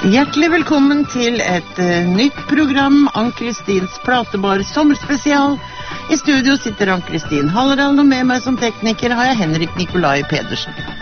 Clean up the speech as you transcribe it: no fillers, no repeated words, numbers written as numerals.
Hjertelig velkommen til et nytt program, Ann-Kristins Platebar sommerspesial. I studio sitter Ann-Kristin Halleral, og med meg som tekniker har jeg Henrik Nikolai Pedersen.